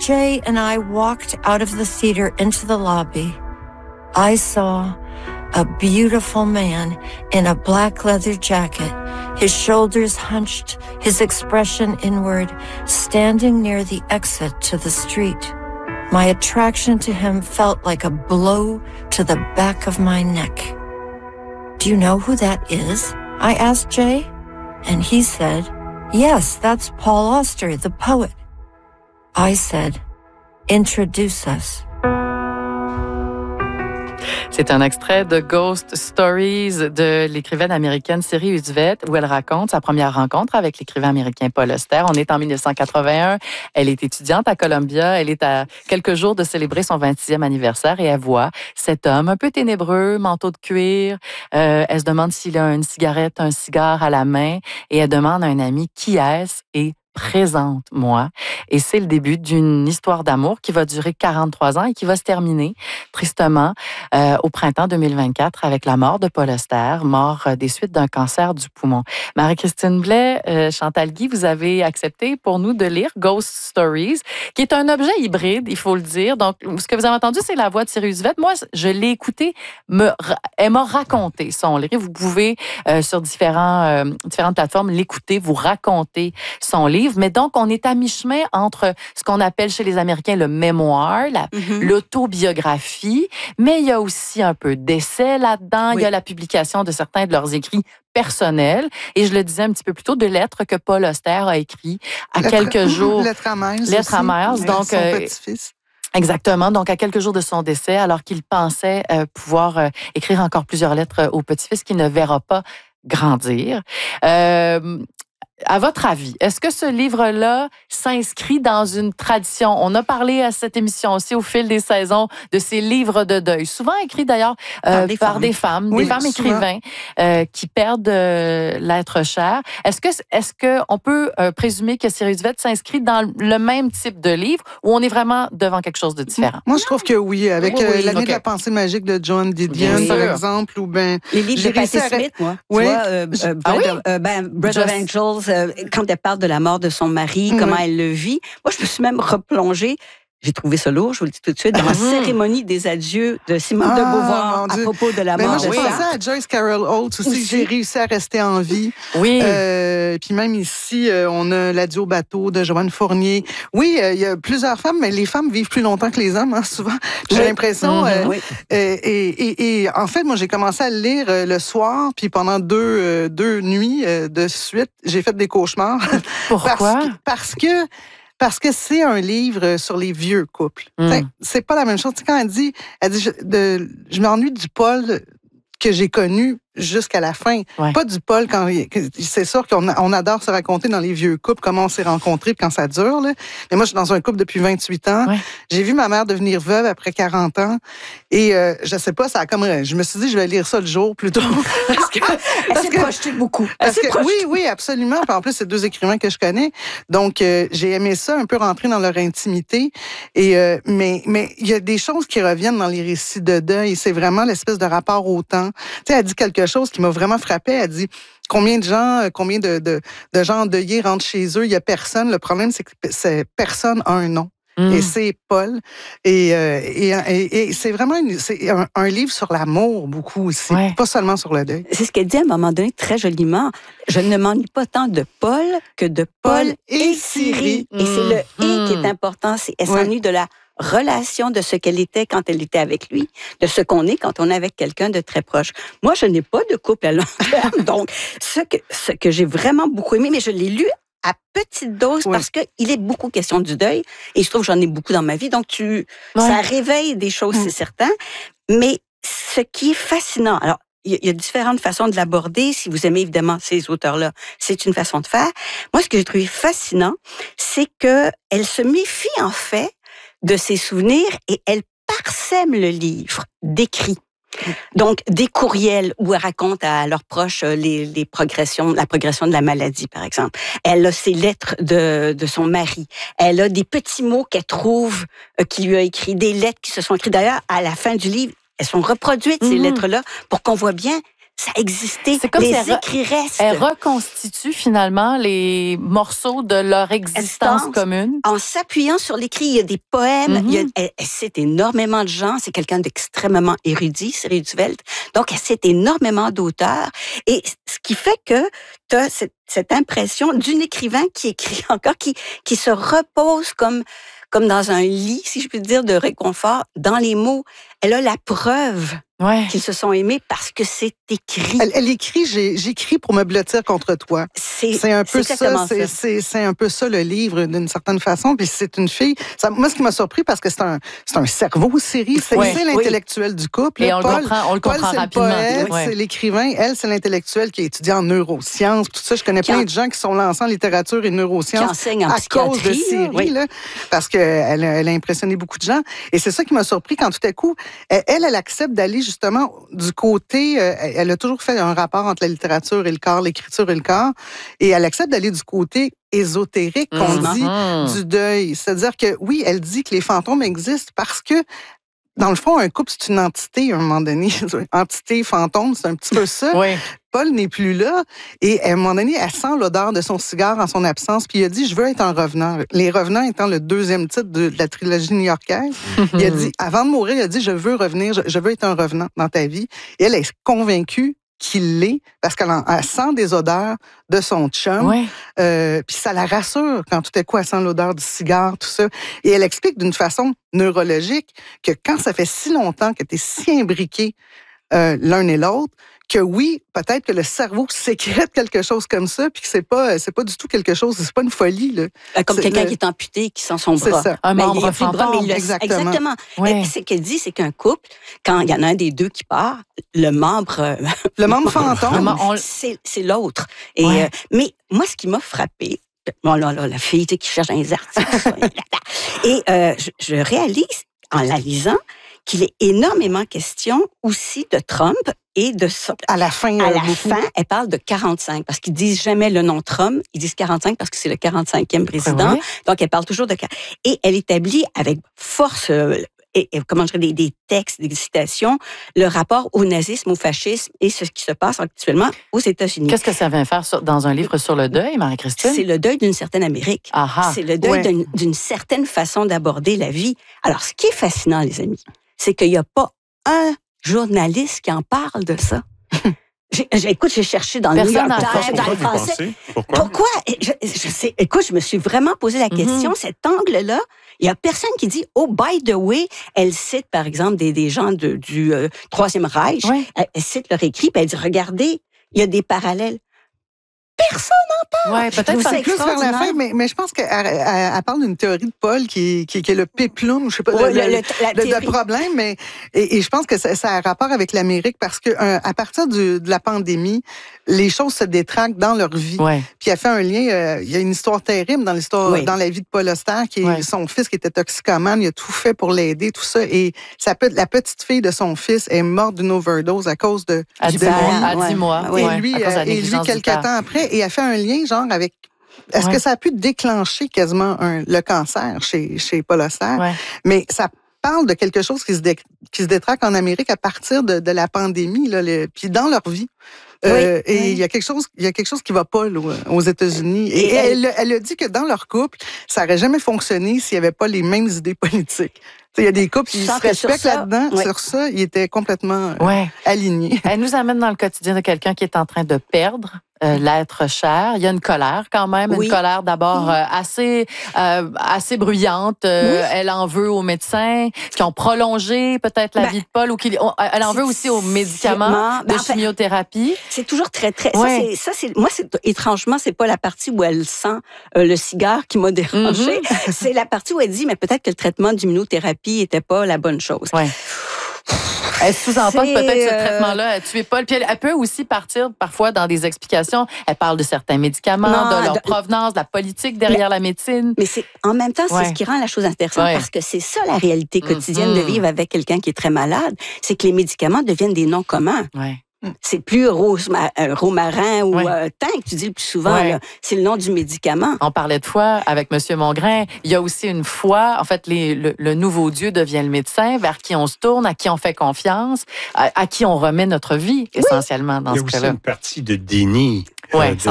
Jay and I walked out of the theater into the lobby, I saw a beautiful man in a black leather jacket, his shoulders hunched, his expression inward, standing near the exit to the street. My attraction to him felt like a blow to the back of my neck. Do you know who that is? I asked Jay, and he said, yes, that's Paul Auster, the poet. I said, introduce us. C'est un extrait de Ghost Stories de l'écrivaine américaine Siri Hustvedt où elle raconte sa première rencontre avec l'écrivain américain Paul Auster. On est en 1981. Elle est étudiante à Columbia. Elle est à quelques jours de célébrer son 26e anniversaire et elle voit cet homme un peu ténébreux, manteau de cuir. Elle se demande s'il a une cigarette, un cigare à la main et elle demande à un ami qui est-ce et présente-moi. Et c'est le début d'une histoire d'amour qui va durer 43 ans et qui va se terminer, tristement, au printemps 2024 avec la mort de Paul Auster, mort des suites d'un cancer du poumon. Marie-Christine Blais, Chantal Guy, vous avez accepté pour nous de lire Ghost Stories, qui est un objet hybride, il faut le dire. Donc, ce que vous avez entendu, c'est la voix de Siri Hustvedt. Moi, je l'ai écouté, elle m'a raconté son livre. Vous pouvez, sur différentes plateformes, l'écouter, vous raconter son livre. Mais donc, on est à mi-chemin entre ce qu'on appelle chez les Américains le mémoire, l'autobiographie, mais il y a aussi un peu d'essai là-dedans. Oui. Il y a la publication de certains de leurs écrits personnels. Et je le disais un petit peu plus tôt, de lettres que Paul Auster a écrites à quelques jours. Lettres à Miles. Lettres à Miles. Donc, son petit-fils. Exactement. Donc, à quelques jours de son décès, alors qu'il pensait pouvoir écrire encore plusieurs lettres au petit-fils qu'il ne verra pas grandir. À votre avis, est-ce que ce livre-là s'inscrit dans une tradition? On a parlé à cette émission aussi au fil des saisons de ces livres de deuil, souvent écrits d'ailleurs par des femmes, oui, des femmes écrivains qui perdent l'être cher. Est-ce que on peut présumer que Siri Hustvedt s'inscrit dans le même type de livre ou on est vraiment devant quelque chose de différent? Moi, je trouve que oui, avec l'année de la pensée magique de Joan Didion, par exemple, ou ben les livres de Patti Smith, moi. Oui. Bread of Angels. Quand elle parle de la mort de son mari, comment elle le vit. Moi, je me suis même replongée. J'ai trouvé ça lourd, je vous le dis tout de suite, dans la cérémonie des adieux de Simone de Beauvoir à propos de la mort de Moi, je pensais à Joyce Carol Oates aussi. J'ai réussi à rester en vie. Oui. Puis même ici, on a l'adieu au bateau de Joanne Fournier. Oui, il y a plusieurs femmes, mais les femmes vivent plus longtemps que les hommes, hein, souvent. J'ai l'impression. Et en fait, moi, j'ai commencé à le lire le soir, puis pendant deux nuits de suite, j'ai fait des cauchemars. Pourquoi? Parce que c'est un livre sur les vieux couples. C'est pas la même chose. Quand elle dit je m'ennuie du Paul que j'ai connu jusqu'à la fin. Ouais. Pas du Paul quand c'est sûr qu'on adore se raconter dans les vieux couples comment on s'est rencontrés quand ça dure là. Mais moi je suis dans un couple depuis 28 ans. Ouais. J'ai vu ma mère devenir veuve après 40 ans et je sais pas, ça a comme je me suis dit je vais lire ça le jour plutôt elle s'est projetée beaucoup. Oui, absolument. Puis en plus c'est deux écrivains que je connais. Donc j'ai aimé ça un peu rentrer dans leur intimité et mais il y a des choses qui reviennent dans les récits de deuil, c'est vraiment l'espèce de rapport au temps. Tu sais, elle dit quelque chose qui m'a vraiment frappée. Elle dit combien de gens endeuillés rentrent chez eux. Il y a personne. Le problème, c'est que personne a un nom. Et c'est Paul. Et c'est vraiment un livre sur l'amour, beaucoup aussi. Ouais. Pas seulement sur le deuil. C'est ce qu'elle dit à un moment donné très joliment. Je ne m'ennuie pas tant de Paul que de Paul et Siri. Et c'est le « et » qui est important. Elle s'ennuie de la relation, de ce qu'elle était quand elle était avec lui, de ce qu'on est quand on est avec quelqu'un de très proche. Moi, je n'ai pas de couple à long terme. Donc, ce que j'ai vraiment beaucoup aimé, mais je l'ai lu à petite dose parce qu'il est beaucoup question du deuil. Et je trouve que j'en ai beaucoup dans ma vie. Donc, ça réveille des choses, c'est certain. Mais ce qui est fascinant, alors, il y a différentes façons de l'aborder. Si vous aimez évidemment ces auteurs-là, c'est une façon de faire. Moi, ce que j'ai trouvé fascinant, c'est qu'elle se méfie en fait de ses souvenirs et elle parsème le livre d'écrits. Donc, des courriels où elle raconte à leurs proches la progression de la maladie, par exemple. Elle a ses lettres de son mari. Elle a des petits mots qu'elle trouve qu'il lui a écrits, des lettres qui se sont écrites. D'ailleurs, à la fin du livre, elles sont reproduites, ces lettres-là, pour qu'on voit bien ça existait. C'est comme les si écrits restent. Elle reconstitue finalement les morceaux de leur existence commune. En s'appuyant sur l'écrit, il y a des poèmes, elle cite énormément de gens, c'est quelqu'un d'extrêmement érudit, Siri Hützfeldt, donc elle cite énormément d'auteurs, et ce qui fait que tu as cette impression d'un écrivain qui écrit encore, qui se repose comme dans un lit, si je puis dire, de réconfort, dans les mots. Elle a la preuve qu'ils se sont aimés parce que c'est écrit. Elle écrit, j'écris pour me blottir contre toi. C'est un peu ça. C'est un peu ça le livre d'une certaine façon. Puis c'est une fille. Moi, ce qui m'a surpris parce que c'est un cerveau série. C'est l'intellectuel du couple. Et on le comprend rapidement. Poète, c'est l'écrivain. Elle, c'est l'intellectuel qui a étudié en neurosciences. Tout ça, je connais plein de gens qui sont lancés en littérature et neurosciences qui enseignent en à cause de Siri, là, parce qu'elle a impressionné beaucoup de gens. Et c'est ça qui m'a surpris quand tout à coup, elle accepte d'aller justement du côté, elle a toujours fait un rapport entre la littérature et le corps, l'écriture et le corps, et elle accepte d'aller du côté ésotérique, qu'on dit, du deuil. C'est-à-dire que, oui, elle dit que les fantômes existent parce que, dans le fond, un couple, c'est une entité, à un moment donné. Entité, fantôme, c'est un petit peu ça. Oui. Paul n'est plus là. Et à un moment donné, elle sent l'odeur de son cigare en son absence. Puis il a dit, je veux être un revenant. Les Revenants étant le deuxième titre de la trilogie new-yorkaise. Il a dit, avant de mourir, il a dit, je veux revenir, je veux être un revenant dans ta vie. Et elle est convaincue qu'il l'est parce qu'elle sent des odeurs de son chum. Oui. Puis ça la rassure quand tout à coup elle sent l'odeur du cigare, tout ça. Et elle explique d'une façon neurologique que quand ça fait si longtemps que tu es si imbriqués l'un et l'autre, que oui, peut-être que le cerveau sécrète quelque chose comme ça, puis que c'est pas du tout quelque chose, c'est pas une folie, là. Comme quelqu'un qui est amputé, qui sent son bras. C'est ça. Un membre fantôme. Exactement. Oui. Et ce qu'elle dit, c'est qu'un couple, quand il y en a un des deux qui part, le membre fantôme, c'est l'autre. Et mais moi, ce qui m'a frappée, bon là, la fille qui cherche dans les articles, et je réalise en la lisant qu'il est énormément question aussi de Trump et de ça. À la fin, elle parle de 45, parce qu'ils disent jamais le nom Trump, ils disent 45 parce que c'est le 45e président. Oui. Donc, elle parle toujours de... Et elle établit avec force... comment je dirais, des textes, des citations, le rapport au nazisme, au fascisme et ce qui se passe actuellement aux États-Unis. Qu'est-ce que ça vient faire dans un livre sur le deuil, Marie-Christine? C'est le deuil d'une certaine Amérique. Aha. C'est le deuil d'une certaine façon d'aborder la vie. Alors, ce qui est fascinant, les amis, c'est qu'il n'y a pas un journaliste qui en parle de ça. Écoute, j'ai cherché dans le New York Times, dans le français. Pourquoi? Je sais. Écoute, je me suis vraiment posé la question, cet angle-là. Il n'y a personne qui dit, oh, by the way, elle cite, par exemple, des gens du Troisième Reich. Oui. Elle cite leur écrit, puis elle dit, regardez, il y a des parallèles. Personne n'en parle. Ouais, peut-être c'est plus vers la fin, mais je pense qu'elle parle d'une théorie de Paul qui est le péplum, je sais pas, le problème, mais et je pense que ça a rapport avec l'Amérique parce que à partir de la pandémie, les choses se détraquent dans leur vie. Ouais. Puis elle fait un lien, il y a une histoire terrible dans dans la vie de Paul Auster, qui est son fils qui était toxicomane, il a tout fait pour l'aider, tout ça, et la petite fille de son fils est morte d'une overdose à cause de à 10 mois. Et lui, quelques temps après, et elle fait un lien, genre, avec... Est-ce que ça a pu déclencher quasiment le cancer chez Paul Auster? Ouais. Mais ça parle de quelque chose qui se détraque en Amérique à partir de la pandémie, là, puis dans leur vie. Et il y a quelque chose qui va pas là, aux États-Unis. Et elle a dit que dans leur couple, ça aurait jamais fonctionné s'il y avait pas les mêmes idées politiques. Il y a des couples qui se respectent là-dedans. Sur ça, ils étaient complètement alignés. Elle nous amène dans le quotidien de quelqu'un qui est en train de perdre l'être cher. Il y a une colère quand même, une colère d'abord assez bruyante. Elle en veut aux médecins qui ont prolongé peut-être la vie de Paul, ou elle en veut aussi aux médicaments de chimiothérapie. C'est toujours très. Moi, étrangement, c'est pas la partie où elle sent le cigare qui m'a dérangée. C'est la partie où elle dit, mais peut-être que le traitement d'immunothérapie était pas la bonne chose. Ouais. Elle sous-entend que peut-être ce traitement-là a tué Paul. Puis elle peut aussi partir parfois dans des explications. Elle parle de certains médicaments, de leur provenance, de la politique derrière la médecine. Mais en même temps, c'est ce qui rend la chose intéressante parce que c'est ça la réalité quotidienne de vivre avec quelqu'un qui est très malade. C'est que les médicaments deviennent des noms communs. Ouais. C'est plus romarin ou thym que tu dis le plus souvent. Là. C'est le nom du médicament. On parlait de foi avec M. Mongrain. Il y a aussi une foi. En fait, le nouveau Dieu devient le médecin vers qui on se tourne, à qui on fait confiance, à qui on remet notre vie, essentiellement, dans ce cas-là. Il y a aussi une partie de déni. Oui,